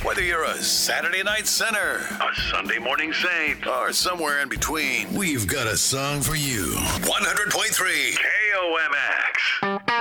Whether you're a Saturday night sinner, a Sunday morning saint, or somewhere in between, we've got a song for you. 100.3 KOMX.